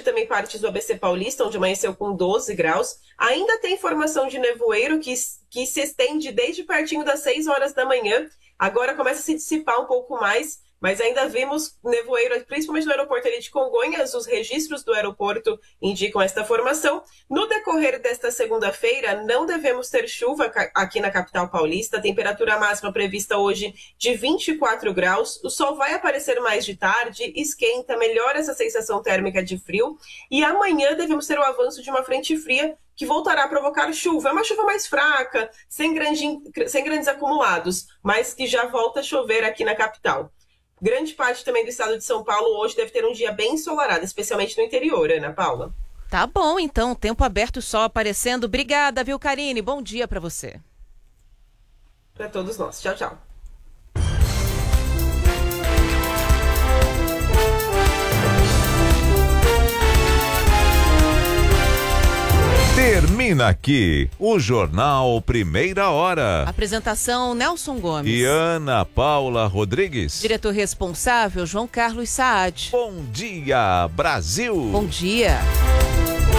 também partes do ABC Paulista, onde amanheceu com 12 graus. Ainda tem formação de nevoeiro que se estende desde pertinho das 6 horas da manhã. Agora começa a se dissipar um pouco mais, mas ainda vimos nevoeiro, principalmente no aeroporto ali de Congonhas. Os registros do aeroporto indicam esta formação. No decorrer desta segunda-feira, não devemos ter chuva aqui na capital paulista. A temperatura máxima prevista hoje de 24 graus. O sol vai aparecer mais de tarde, esquenta, melhora essa sensação térmica de frio. E amanhã devemos ter o avanço de uma frente fria que voltará a provocar chuva. É uma chuva mais fraca, sem grandes acumulados, mas que já volta a chover aqui na capital. Grande parte também do estado de São Paulo hoje deve ter um dia bem ensolarado, especialmente no interior, Ana Paula. Tá bom, então, tempo aberto, o sol aparecendo. Obrigada, viu, Karine? Bom dia para você. Para todos nós. Tchau, tchau. Termina aqui o Jornal Primeira Hora. Apresentação Nelson Gomes. E Ana Paula Rodrigues. Diretor responsável João Carlos Saad. Bom dia, Brasil. Bom dia.